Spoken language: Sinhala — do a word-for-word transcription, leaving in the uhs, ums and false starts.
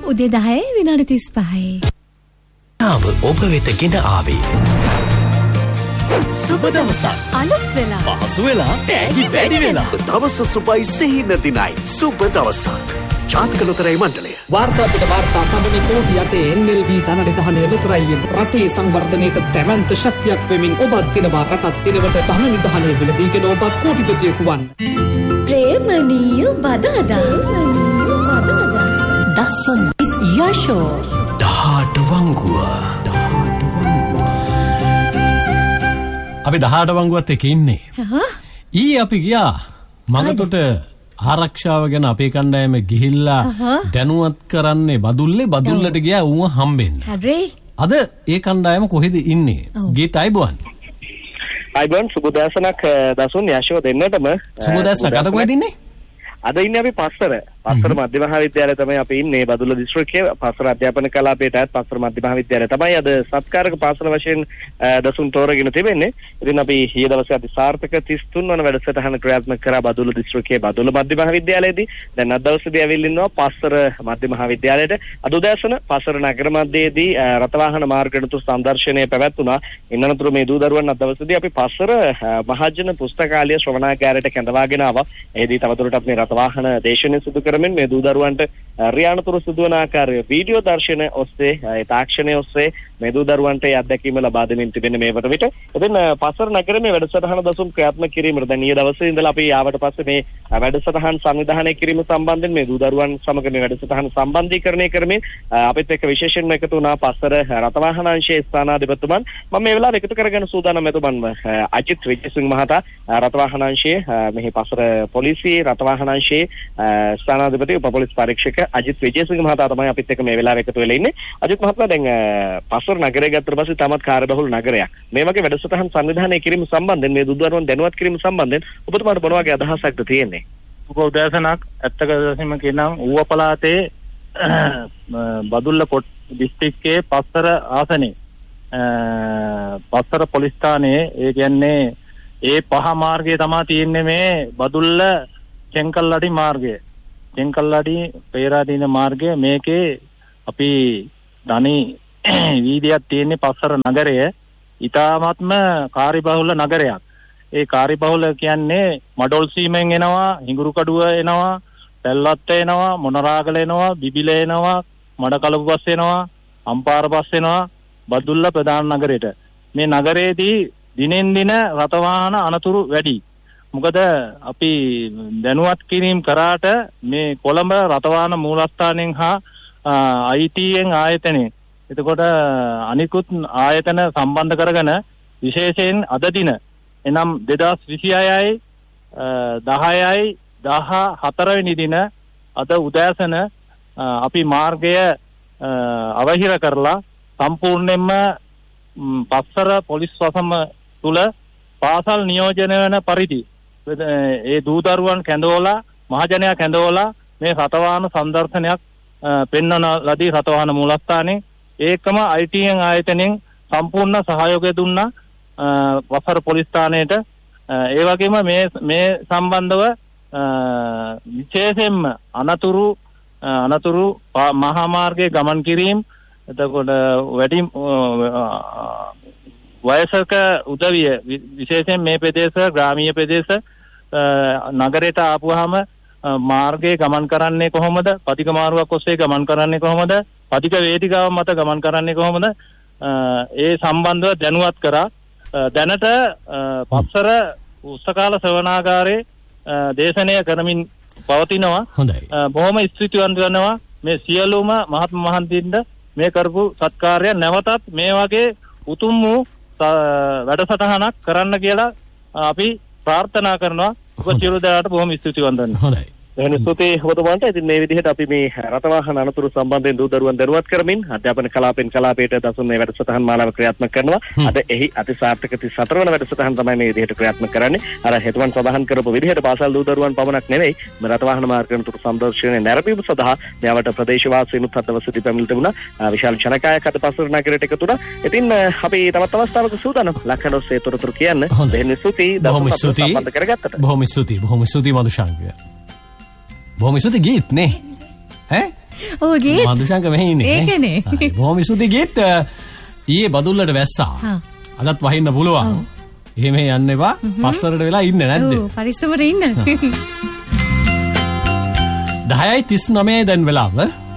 උදේ දහය විනාඩි තිස් පහයි. නාම ඔබ වෙත ගෙන ආවේ. සුබ දවසක්. අලුත් වෙලා. පහසු වෙලා. තෑගි වැඩි වෙලා. දවස සුබයි සිහින දිනයි. සුබ දවසක්. ජාතික ලොතරැයි මණ්ඩලය. වාර්තා පිට වාර්තා තඹනේ කෝටි යටේ එන් එල් බී ධන නිධානයේ ලොතරැයියෙන් රටේ සංවර්ධනයට දැවැන්ත ශක්තියක් වෙමින් ඔබත් දිනවා රටත් දිනවට ධන නිධානයේ වෙලදීගෙන ඔබත් කෝටිපතියෙකු වන්න. ප්‍රේමණීය බදාදා. දසන් යෂෝ. දහට වංගුව. අපි දහට වංගුවත් එක ඉන්නේ. ඊ අපි ගියා මගතොට ආරක්ෂාව ගැන අපේ කණ්ඩායම ගිහිල්ලා දැනුවත් කරන්නේ බදුල්ලේ බදුල්ලට ගියා ඌව හම්බෙන්න. හරි. අද ඒ කණ්ඩායම කොහෙද ඉන්නේ? ගීත අයිබෝන්. අයිබෝන් සුබදෑසනක් දසුන් යශෝ දෙන්නටම. සුබදෑසනක්. අද කොහෙද ඉන්නේ? අද ඉන්නේ අපි පස්සර. පස්සර මධ්‍ය මහාවිද්‍යාලය තමයි අපි ඉන්නේ. බදුල්ල දිස්ත්‍රික්කයේ පස්සර අධ්‍යාපන කලාපයටත් පස්සර මධ්‍ය මහාවිද්‍යාලය තමයි අද සත්කාරක පාසල වශයෙන් දසුන් තෝරගෙන තිබෙන්නේ. ඉතින් අපි ඊයේ දවසේ අති සාර්ථක තිස් තුන් වන වැඩසටහන ක්‍රියාත්මක කරා බදුල්ල දිස්ත්‍රික්කයේ බදුල්ල මධ්‍ය මහාවිද්‍යාලයේදී. දැන් අද දවසේදී ඇවිල්ලා ඉන්නවා පස්සර මධ්‍ය මහාවිද්‍යාලයට. අද උදෑසන පස්සර නගර මැදදී රථවාහන මාර්ගණතු සංදර්ශනය පැවැත්වුණා. ඉන්නතුරු මේ දූ දරුවන් අද දවසේදී අපි පස්සර මහජන පුස්තකාලය ශ්‍රවණාගාරයට කැඳවාගෙන ආවා. එෙහිදී තවදුරටත් මේ රථවාහන දේශනය සිදු කරමින් මේ දූ දරුවන්ට රියානතුරු සිදුවන ආකාරය වීඩියෝ දර්ශන ඔස්සේ ඒ තාක්ෂණය ඔස්සේ මේ දූ දරුවන්ට ඒ අත්දැකීම ලබා දෙමින් තිබෙන මේ වන විට ඉතින් පස්සර නගරේ මේ වැඩසටහන දසුන් ක්‍රියාත්මක කිරීමට දැන් ඊයේ දවසේ ඉඳලා අපි ආවට පස්සේ මේ වැඩසටහන් සංවිධානය කිරීම සම්බන්ධයෙන් මේ දූ දරුවන් සමග මේ වැඩසටහන සම්බන්ධීකරණය කරමින් අපිත් එක්ක විශේෂයෙන්ම එකතු වුණා පස්සර රථවාහන අංශයේ ස්ථානාධිපතිතුමන්. මම මේ වෙලාවේ එකතු කරගෙන සූදානම් මෙතුමන්ව අජිත් විජේසිංහ මහතා රථවාහන අංශයේ මෙහි පස්සර පොලිසියේ රථවාහන අංශයේ ස්ථානාධිපති උප පොලිස් පරීක්ෂක අජිත් විජේසිංහ මහතා තමයි අපිත් එක්ක මේ වෙලාවේ එකතු වෙලා ඉන්නේ. අජිත් මහතා දැන් පස්සර නගරය ගත්තට පස්සේ තමත් කාර්යබහුල නගරයක්. මේ වගේ වැඩසටහන් සංවිධානය කිරීම සම්බන්ධයෙන් මේ දුර්දරුවන් දැනුවත් කිරීම සම්බන්ධයෙන් ඔබතුමාට මොන වගේ අදහසක්ද තියෙන්නේ? උප උදෑසනක් ඇත්තකදසින්ම කියනම් ඌව පළාතේ බදුල්ල කොට් දිස්ත්‍රික්කයේ පස්සර ආසනේ පස්සර පොලිස් ස්ථානයේ ඒ කියන්නේ ඒ පහ මාර්ගය තමයි තියෙන්නේ මේ බදුල්ල චෙන්කල්ලඩි මාර්ගය. චෙන්කල්ලඩි පේරාදීන මාර්ගය මේකේ අපි ධනි වීදියක් තියෙන්නේ පස්සර නගරය. ඊටාත්ම කාර්යබහුල නගරයක්. ඒ කාර්යබහුල කියන්නේ මඩොල් සීමෙන් එනවා, හිඟුරු කඩුව එනවා, පැල්වත්ත එනවා, මොනරාගල එනවා, බිබිල එනවා, මඩකලපු බස් එනවා, අම්පාර බස් එනවා බදුල්ල ප්‍රධාන නගරයට. මේ නගරයේදී දිනෙන් දින රථවාහන අනතුරු වැඩි. මොකද අපි දැනුවත් කිරීම කරාට මේ කොළඹ රථවාහන මූලස්ථානයෙන් හා ආයි ටී එන් ආයතනයේ එතකොට අනිකුත් ආයතන සම්බන්ධ කරගෙන විශේෂයෙන් අද දින එනම් දෙදාස් විසිහයයි දහයයි දහහතර වෙනි දින අද උදෑසන අපි මාර්ගය අවහිර කරලා සම්පූර්ණයෙන්ම පස්සර පොලිස් වසම තුල පාසල් නියෝජනය වෙන පරිදි ඒ දූ දරුවන් කැඳවලා මහජනයා කැඳවලා මේ රථවාහන සංදර්ශනයක් පෙන්වන ලදී රථවාහන මූලස්ථානයේ. ඒකම ආයි ටී එන් ආයතනයෙන් සම්පූර්ණ සහයෝගය දුන්නා වසර පොලිස් ස්ථානයට. ඒ වගේම මේ මේ සම්බන්ධව විශේෂයෙන්ම අනතුරු අනතුරු මහා මාර්ගයේ ගමන් කිරීම එතකොට වැඩි වයසක උදවිය විශේෂයෙන් මේ ප්‍රදේශ ග්‍රාමීය ප්‍රදේශ නගරයට ආපුවාම මාර්ගයේ ගමන් කරන්නේ කොහොමද? පතික මාරුවක් ඔස්සේ ගමන් කරන්නේ කොහොමද? පතික වේදිකාව මත ගමන් කරන්නේ කොහොමද? ඒ සම්බන්ධව දැනුවත් කරා. දැනට පස්සර උස්සකාල ශ්‍රවණාගාරයේ දේශනය කරමින් පවතිනවා. හොඳයි. බොහොම ස්තුතිවන්ත වෙනවා මේ සියලුම මහත්ම මහන්සියන්ට මේ කරපු සත්කාරය නැවතත් මේ වගේ උතුම් වූ වැඩසටහනක් කරන්න කියලා අපි ප්‍රාර්ථනා කරනවා. ඔබ සියලු දෙනාට බොහොම ස්තුතිවන්ත වෙනවා. හොඳයි. එහෙනම් ස්තුතියි ඔබතුමාට. ඉතින් මේ විදිහට අපි මේ රථවාහන අනතුරු සම්බන්ධයෙන් දූ දරුවන් දැනුවත් කරමින් අධ්‍යාපන කලාපෙන් කලාපයට දසුන් මේ වැඩසටහන් මාලාව ක්‍රියාත්මක කරනවා. අද එහි අති සාර්ථක තිස් හතර වන වැඩසටහන තමයි මේ විදිහට ක්‍රියාත්මක කරන්නේ. අර හෙතුන් සඳහන් කරපු විදිහට පාසල් දූ දරුවන් පමණක් නෙවෙයි මේ රථවාහන මාර්ගණතුරු සම්දර්ශනයේ නැරඹීම සඳහා මෙවට ප්‍රදේශවාසීනුත් අද දවසේදී පැමිණ තිබුණා. විශාල ජනකායක් අද පස්සර නගරයට එකතු වුණා. ඉතින් අපි තවත් අවස්ථාවක සූදානම් ලක්ෂණෝස්සේ තොරතුරු කියන්න. දෙන්න ස්තුතියි. බොහොම ස්තුතියි. බොහොම ස්තුතියි. බොහොම ස්තුතියි මදුශාංකය. බොහොම ස්තුතියි ගීත් නේ. ඈ ඔව් ගේත්. මදුශංක මෙහි ඉන්නේ. ඒකනේ. හරි, බොහොම ස්තුතියි ගේත්. ඊයේ බදුල්ලට වැස්සා. අදත් වහින්න පුළුවන්. එහෙම යන්න එපා. පස්තරට වෙලා ඉන්න නැද්ද? ඔව් පරිස්සමට ඉන්න. දහයයි තිස් නවයයි දැන් වෙලාව.